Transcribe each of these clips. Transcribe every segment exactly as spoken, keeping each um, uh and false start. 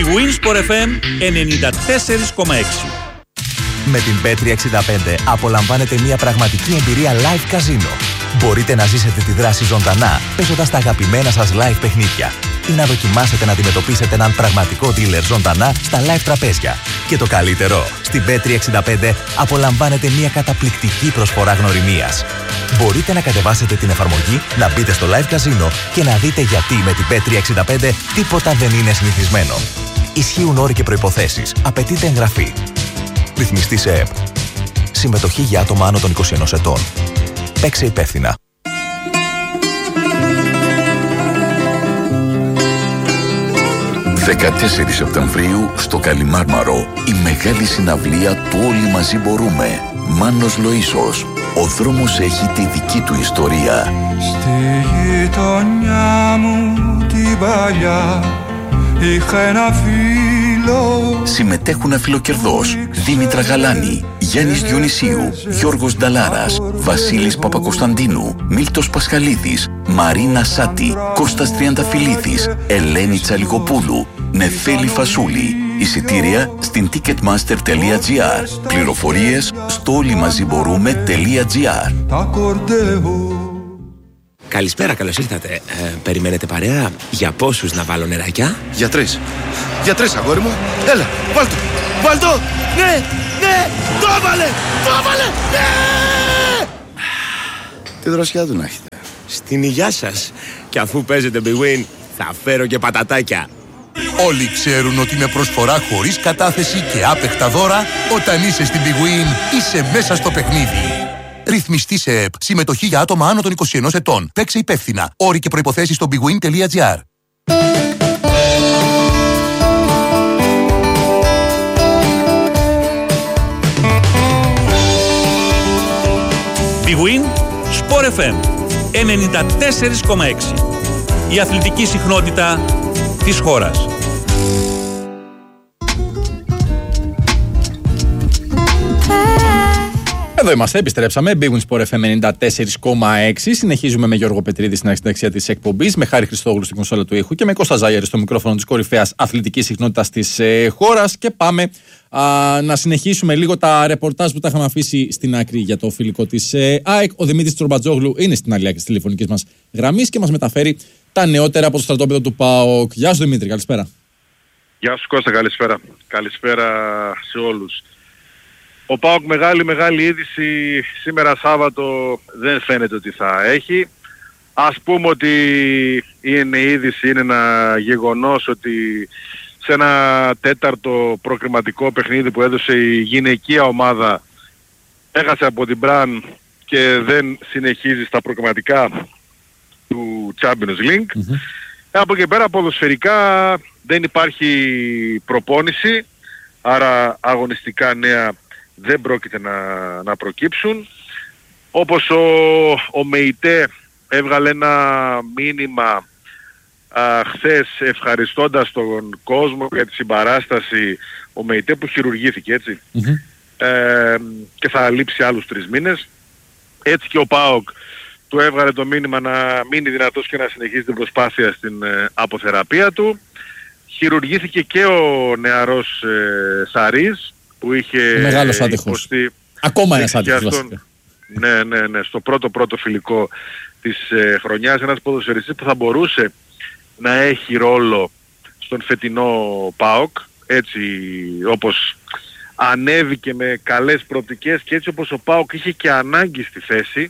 Big Win Sport εφ εμ ενενήντα τέσσερα κόμμα έξι. Με την μπι τριακόσια εξήντα πέντε απολαμβάνετε μια πραγματική εμπειρία live καζίνο. Μπορείτε να ζήσετε τη δράση ζωντανά, παίζοντας τα αγαπημένα σας live παιχνίδια ή να δοκιμάσετε να αντιμετωπίσετε έναν πραγματικό dealer ζωντανά στα live τραπέζια. Και το καλύτερο, στην μπι τριακόσια εξήντα πέντε απολαμβάνετε μια καταπληκτική προσφορά γνωριμίας. Μπορείτε να κατεβάσετε την εφαρμογή, να μπείτε στο live καζίνο και να δείτε γιατί με την μπι τριακόσια εξήντα πέντε τίποτα δεν είναι συνηθισμένο. Ισχύουν όροι και προϋποθέσεις. Απαιτείται εγγραφή. Ρυθμιστή σε ΕΕΠ. Συμμετοχή για άτομα άνω των είκοσι ενός ετών. Παίξε υπεύθυνα. δεκατέσσερις Σεπτεμβρίου στο Καλιμάρμαρο η μεγάλη συναυλία του Όλοι Μαζί Μπορούμε. Μάνος Λοΐσος. Ο δρόμος έχει τη δική του ιστορία. Στη γειτονιά μου την παλιά είχα ένα φίλο. Συμμετέχουν αφιλοκερδός Δήμητρα Γαλάνη, Γιάννης Διονυσίου, Γιώργος Νταλάρας, Βασίλης Παπακοσταντίνου, Μίλτος Πασχαλίδης, Μαρίνα Σάτη, Κώστας Τριανταφυλλίδης, Ελένη Τσαλιγοπούλου, Νεφέλη Φασούλη. Εισιτήρια στην ticketmaster τελεία τζι άρ. Πληροφορίες στο όλοιμαζιμπορούμε.gr. Καλησπέρα, καλώς ήρθατε. Ε, περιμένετε παρέα? Για πόσους να βάλω νεράκια? Για τρεις. Για τρεις, αγόρι μου. Έλα, βάλ' το. Βάλ' το. Ναι, ναι, το έβαλε, το έβαλε, ναι. Τι δροσιά του να έχετε. Στην υγειά σας. Και αφού παίζετε Big Win, θα φέρω και πατατάκια. Όλοι ξέρουν ότι με προσφορά χωρίς κατάθεση και άπεχτα δώρα, όταν είσαι στην Big Win, είσαι μέσα στο παιχνίδι. Ρυθμιστή σε ΕΕΠ. Συμμετοχή για άτομα άνω των είκοσι ενός ετών. Παίξε υπεύθυνα. Όροι και προϋποθέσεις στο bigwin.gr. Big Win Sport εφ εμ ενενήντα τέσσερα κόμμα έξι. Η αθλητική συχνότητα της χώρας. Εδώ είμαστε, επιστρέψαμε. Big Win Sport εφ εμ ενενήντα τέσσερα κόμμα έξι. Συνεχίζουμε με Γιώργο Πετρίδη στην αρχιτεξία της εκπομπής, με Χάρη Χριστόγλου στην κονσόλα του ήχου και με Κώστα Ζάγερη στο μικρόφωνο της κορυφαίας αθλητικής συχνότητας της ε, χώρας. Και πάμε α, να συνεχίσουμε λίγο τα ρεπορτάζ που τα είχαμε αφήσει στην άκρη για το φιλικό της ε, ΑΕΚ. Ο Δημήτρης Τρομπατζόγλου είναι στην άλλη άκρη της τηλεφωνικής μας γραμμής και μας μεταφέρει τα νεότερα από το στρατόπεδο του ΠΑΟΚ. Γεια σου Δημήτρη, καλησπέρα. Γεια σου Κώστα, καλησπέρα. Καλησπέρα σε όλους. Ο ΠΑΟΚ μεγάλη μεγάλη είδηση σήμερα Σάββατο δεν φαίνεται ότι θα έχει. Ας πούμε ότι είναι είδηση, είναι ένα γεγονός ότι σε ένα τέταρτο προκριματικό παιχνίδι που έδωσε η γυναικεία ομάδα έχασε από την Μπραν και δεν συνεχίζει στα προκριματικά του Champions League. Mm-hmm. Από εκεί πέρα ποδοσφαιρικά δεν υπάρχει προπόνηση, άρα αγωνιστικά νέα δεν πρόκειται να, να προκύψουν. Όπως ο, ο ΜΕΙΤΕ έβγαλε ένα μήνυμα α, χθες ευχαριστώντας τον κόσμο για τη συμπαράσταση, ο ΜΕΙΤΕ που χειρουργήθηκε έτσι, mm-hmm. ε, και θα λείψει άλλους τρεις μήνες. Έτσι και ο ΠΑΟΚ του έβγαλε το μήνυμα να μείνει δυνατός και να συνεχίσει την προσπάθεια στην ε, αποθεραπεία του. Χειρουργήθηκε και ο νεαρός ε, Σαρής που είχε μεγάλος άτυχος. Υποστεί, ακόμα ένας άτυχος. Ναι, ναι, ναι, στο πρώτο πρώτο φιλικό της ε, χρονιάς, ένας ποδοσφαιριστής που θα μπορούσε να έχει ρόλο στον φετινό ΠΑΟΚ, έτσι όπως ανέβηκε με καλές προοπτικές και έτσι όπως ο ΠΑΟΚ είχε και ανάγκη στη θέση.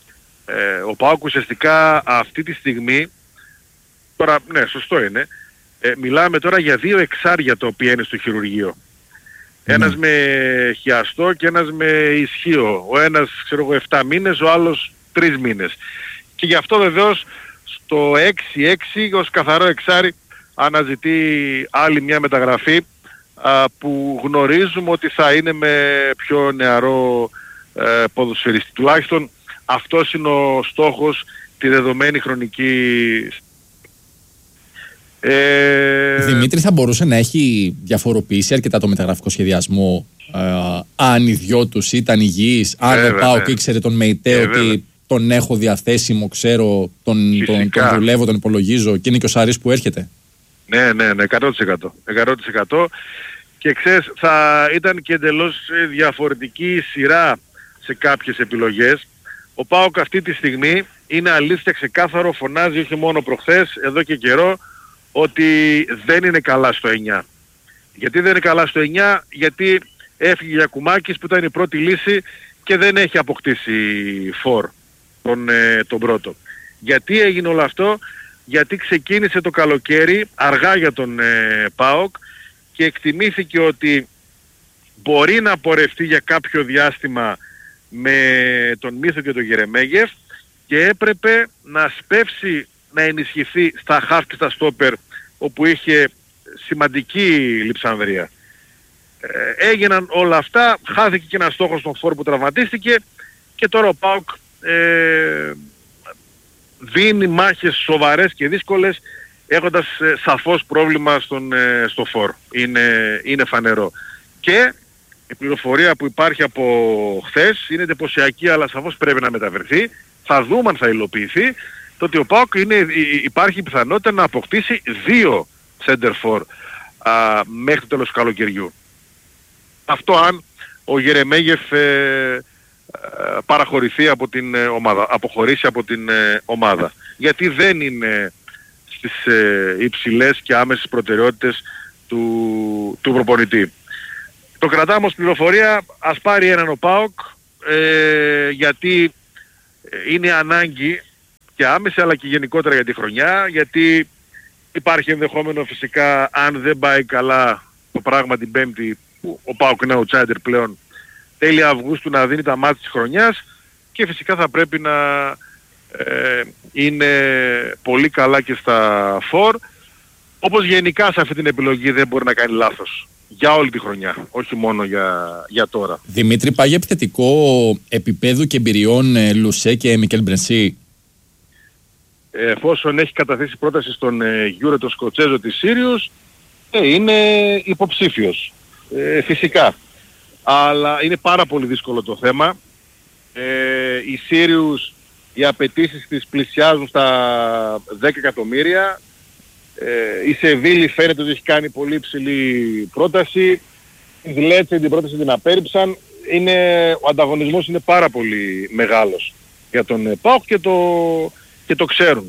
Ε, ο ΠΑΟΚ ουσιαστικά αυτή τη στιγμή, τώρα ναι σωστό είναι, ε, μιλάμε τώρα για δύο εξάρια τα οποία είναι στο χειρουργείο. Ένας mm. με χιαστό και ένας με ισχύο. Ο ένας ξέρω εγώ επτά μήνες, ο άλλος τρεις μήνες. Και γι' αυτό βεβαίως στο έξι έξι ως καθαρό εξάρι αναζητεί άλλη μια μεταγραφή α, που γνωρίζουμε ότι θα είναι με πιο νεαρό ε, ποδοσφαιριστή. Τουλάχιστον αυτός είναι ο στόχος τη δεδομένη χρονική. Ε... Δημήτρη, θα μπορούσε να έχει διαφοροποιήσει αρκετά το μεταγραφικό σχεδιασμό ε, αν οι δυο τους ήταν υγιείς, αν ε, ο ΠΑΟΚ ήξερε τον ΜΕΙΤΕ ε, ότι βέβαια. τον έχω διαθέσιμο, ξέρω, τον, τον, τον δουλεύω, τον υπολογίζω και είναι και ο Σάρης που έρχεται. Ναι, ναι, ναι, εκατό τοις εκατό. εκατό τοις εκατό. Και ξέρεις, θα ήταν και εντελώς διαφορετική σειρά σε κάποιες επιλογές. Ο ΠΑΟΚ αυτή τη στιγμή είναι αλήθεια ξεκάθαρο, φωνάζει όχι μόνο προχθές, εδώ και καιρό, ότι δεν είναι καλά στο εννιά. Γιατί δεν είναι καλά στο εννιά, γιατί έφυγε Γιακουμάκης που ήταν η πρώτη λύση και δεν έχει αποκτήσει φορ τον, ε, τον πρώτο. Γιατί έγινε όλο αυτό? Γιατί ξεκίνησε το καλοκαίρι αργά για τον ε, ΠΑΟΚ και εκτιμήθηκε ότι μπορεί να πορευτεί για κάποιο διάστημα με τον Μίθο και τον Γερεμέγεφ και έπρεπε να σπεύσει να ενισχυθεί στα χαφ και στα στόπερ όπου είχε σημαντική λειψανδρία. Ε, έγιναν όλα αυτά, χάθηκε και ένας στόχος στον φόρ που τραυματίστηκε και τώρα ο ΠΑΟΚ ε, δίνει μάχες σοβαρές και δύσκολες έχοντας ε, σαφώς πρόβλημα στον, ε, στο φόρ. Είναι, είναι φανερό. Και η πληροφορία που υπάρχει από χθες είναι εντυπωσιακή, αλλά σαφώς πρέπει να μεταφερθεί. Θα δούμε αν θα υλοποιηθεί. Το ότι ο ΠΑΟΚ είναι, υπάρχει η πιθανότητα να αποκτήσει δύο center for α, μέχρι το τέλος του καλοκαιριού. Αυτό αν ο Γερεμέγεφ ε, ε, παραχωρηθεί από την ε, ομάδα, αποχωρήσει από την ε, ομάδα. Γιατί δεν είναι στις ε, υψηλές και άμεσες προτεραιότητες του, του προπονητή. Το κρατάμε ως πληροφορία, ας πάρει έναν ο ΠΑΟΚ, ε, γιατί είναι ανάγκη και άμεση αλλά και γενικότερα για τη χρονιά, γιατί υπάρχει ενδεχόμενο φυσικά αν δεν πάει καλά το πράγμα την Πέμπτη, που ο ΠΑΟΚ είναι outsider πλέον, τέλη Αυγούστου να δίνει τα μάτια της χρονιάς και φυσικά θα πρέπει να ε, είναι πολύ καλά και στα φορ, όπως γενικά σε αυτή την επιλογή δεν μπορεί να κάνει λάθος. Για όλη τη χρονιά, όχι μόνο για, για τώρα. Δημήτρη, πάει επιθετικό επίπεδου και εμπειριών ε, Λουσέ και Μικέλ Μπρενσί. Εφόσον έχει καταθέσει πρόταση στον ε, Γιούρε τον Σκοτσέζο της Σύριους, ε, είναι υποψήφιος. Ε, φυσικά. Αλλά είναι πάρα πολύ δύσκολο το θέμα. Ε, οι Σύριους, οι απαιτήσεις της πλησιάζουν στα δέκα εκατομμύρια. Ε, η Σεβίλη φαίνεται ότι έχει κάνει πολύ υψηλή πρόταση. Η Λέτσε την πρόταση την απέρριψαν. Είναι, ο ανταγωνισμός είναι πάρα πολύ μεγάλος για τον ΠΑΟΚ και το, και το ξέρουν.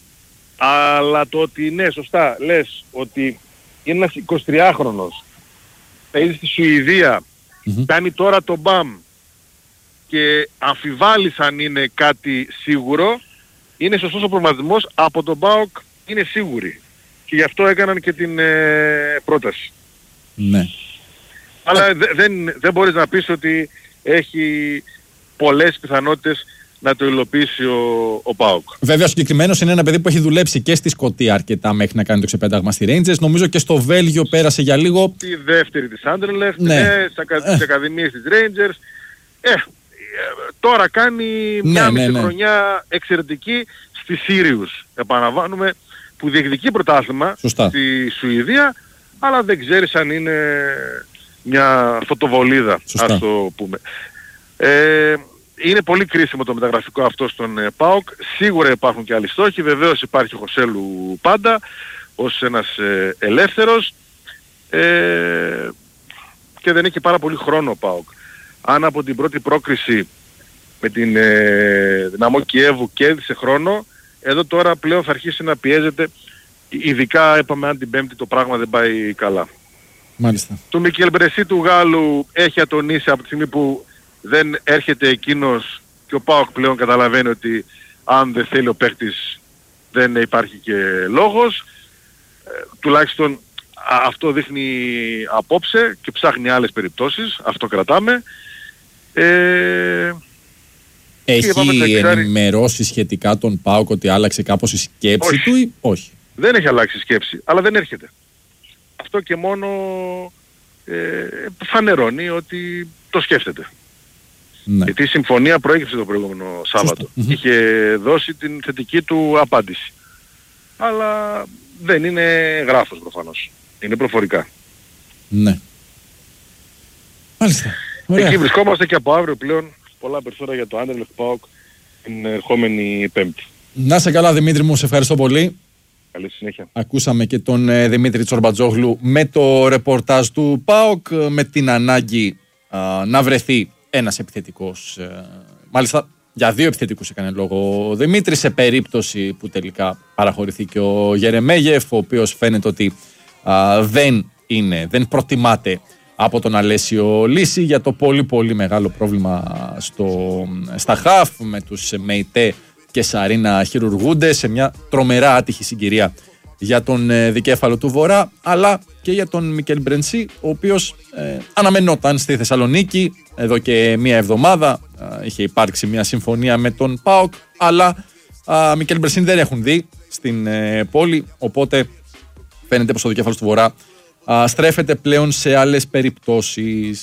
Αλλά το ότι ναι, σωστά, λες ότι είναι ένας εικοσιτριάχρονος, παίζει στη Σουηδία, mm-hmm. κάνει τώρα το μπαμ και αμφιβάλλεις αν είναι κάτι σίγουρο, είναι σωστός ο προγραμματισμός, από τον ΠΑΟΚ είναι σίγουροι. Και γι' αυτό έκαναν και την ε, πρόταση. Ναι. Αλλά δε, δεν, δεν μπορείς να πεις ότι έχει πολλές πιθανότητες να το υλοποιήσει ο, ο ΠΑΟΚ. Βέβαια, ο συγκεκριμένος είναι ένα παιδί που έχει δουλέψει και στη Σκωτία αρκετά μέχρι να κάνει το ξεπέταγμα στη Rangers. Νομίζω και στο Βέλγιο πέρασε για λίγο. Τη δεύτερη της Anderlecht, ναι, ναι, στις ε. ακαδημίες της Rangers. Ε, τώρα κάνει ναι, μια ναι, μισή ναι. χρονιά εξαιρετική στη Σύριους. Επαναλαμβάνουμε, που διεκδικεί πρωτάθλημα στη Σουηδία, αλλά δεν ξέρεις αν είναι μια φωτοβολίδα, ας το πούμε. Ε, είναι πολύ κρίσιμο το μεταγραφικό αυτό στον ε, ΠΑΟΚ. Σίγουρα υπάρχουν και άλλοι στόχοι. Βεβαίως υπάρχει ο Χωσέλου πάντα ως ένας ε, ελεύθερος ε, και δεν έχει πάρα πολύ χρόνο ο ΠΑΟΚ. Αν από την πρώτη πρόκριση με την ε, Δυναμό Κιέβου κέρδισε χρόνο, εδώ τώρα πλέον θα αρχίσει να πιέζεται, ειδικά είπαμε αν την Πέμπτη το πράγμα δεν πάει καλά. Μάλιστα. Το Μικέλ Μπρενσί του Γάλλου έχει ατονίσει από τη στιγμή που δεν έρχεται εκείνος και ο ΠΑΟΚ πλέον καταλαβαίνει ότι αν δεν θέλει ο παίκτης δεν υπάρχει και λόγος. Ε, τουλάχιστον α, αυτό δείχνει απόψε και ψάχνει άλλες περιπτώσεις. Αυτό κρατάμε. Ε, Έχει ενημερώσει σχετικά τον ΠΑΟΚ ότι άλλαξε κάπως η σκέψη όχι. του ή όχι? Δεν έχει αλλάξει η σκέψη, αλλά δεν έρχεται. Αυτό και μόνο ε, φανερώνει ότι το σκέφτεται. Ναι. Γιατί η συμφωνία προέκυψε το προηγούμενο Σάββατο. Είχε δώσει την θετική του απάντηση. Αλλά δεν είναι γράφος προφανώς. Είναι προφορικά. Ναι. Μάλιστα. Ωραία. Εκεί βρισκόμαστε και από αύριο πλέον πολλά περισσότερα για το Anderlecht ΠΑΟΚ την ερχόμενη Πέμπτη. Να σε καλά Δημήτρη μου, σε ευχαριστώ πολύ. Καλή συνέχεια. Ακούσαμε και τον ε, Δημήτρη Τσορμπατζόγλου με το ρεπορτάζ του ΠΑΟΚ, με την ανάγκη α, να βρεθεί ένας επιθετικός. Ε, μάλιστα για δύο επιθετικούς έκανε λόγο ο Δημήτρης, σε περίπτωση που τελικά παραχωρηθεί και ο Γερεμέγεφ, ο οποίος φαίνεται ότι α, δεν είναι, δεν προτιμάται από τον Αλέσιο Λύση, για το πολύ πολύ μεγάλο πρόβλημα στο, στα χαφ, με τους Μεϊτέ και Σαρί να χειρουργούνται, σε μια τρομερά άτυχη συγκυρία για τον ε, δικέφαλο του Βορρά, αλλά και για τον Μικέλ Μπρενσί, ο οποίος ε, αναμενόταν στη Θεσσαλονίκη εδώ και μία εβδομάδα. Ε, είχε υπάρξει μια συμφωνία με τον ΠΑΟΚ, αλλά ε, Μικέλ Μπρενσί δεν έχουν δει στην ε, πόλη, οπότε φαίνεται πως ο δικέφαλος του Βορρά ε, στρέφεται πλέον σε άλλες περιπτώσεις.